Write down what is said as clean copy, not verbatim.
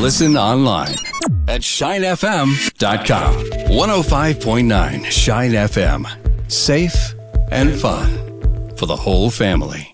Listen online at shinefm.com. 105.9 Shine FM. Safe and fun for the whole family.